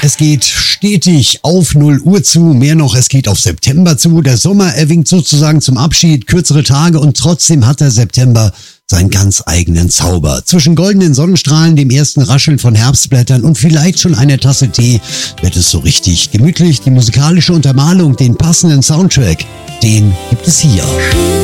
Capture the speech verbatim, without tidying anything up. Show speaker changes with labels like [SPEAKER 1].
[SPEAKER 1] Es geht stetig auf null Uhr zu, mehr noch, es geht auf September zu. Der Sommer, er winkt sozusagen zum Abschied, kürzere Tage und trotzdem hat der September seinen ganz eigenen Zauber. Zwischen goldenen Sonnenstrahlen, dem ersten Rascheln von Herbstblättern und vielleicht schon einer Tasse Tee wird es so richtig gemütlich. Die musikalische Untermalung, den passenden Soundtrack, den gibt es hier.